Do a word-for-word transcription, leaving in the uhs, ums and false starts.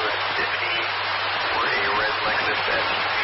activity for a red Lexus S U V.